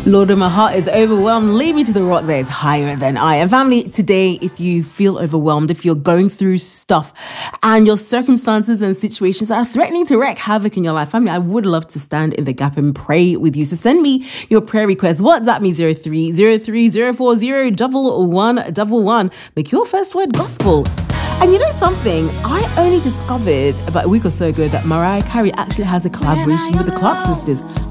Lord, my heart is overwhelmed. Lead me to the rock that is higher than I. And family, today, if you feel overwhelmed, if you're going through stuff and your circumstances and situations are threatening to wreak havoc in your life, family, I would love to stand in the gap and pray with you. So send me your prayer request. WhatsApp me 0303401111. Make your first word gospel. And you know something? I only discovered about a week or so ago that Mariah Carey actually has a collaboration with the Clark sisters.